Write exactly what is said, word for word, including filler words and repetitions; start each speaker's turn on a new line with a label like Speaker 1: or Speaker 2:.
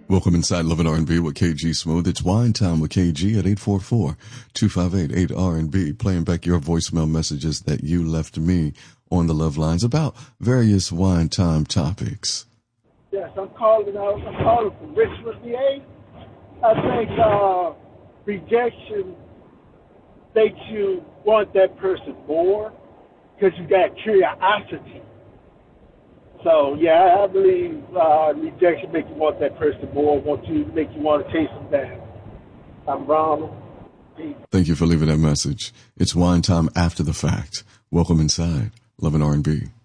Speaker 1: Welcome inside Love and R and B with K G Smooth. It's Wine Time with K G at eight four four, two five eight, eight R and B. Playing back your voicemail messages that you left me on the Love Lines about various Wine Time topics.
Speaker 2: Yes, I'm calling out. I'm calling from Richmond, V A. I think uh, rejection makes you want that person more because you got curiosity. So, yeah, I believe uh, rejection makes you want that person more, want to make you want to chase them down. I'm Ronald. Peace.
Speaker 1: Thank you for leaving that message. It's Wine Time after the fact. Welcome inside Love and R and B.